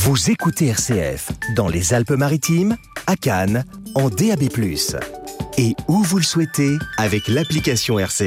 Vous écoutez RCF dans les Alpes-Maritimes, à Cannes, en DAB+. Et où vous le souhaitez avec l'application RCF.